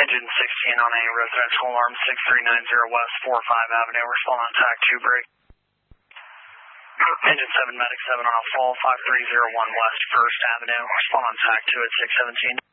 Engine 16 on a residential alarm 6390 West 45 Avenue. Respond on TAC 2 break. Engine 7 Medic 7 on a fall 5301 West 1st Avenue. Respond on TAC 2 at 617.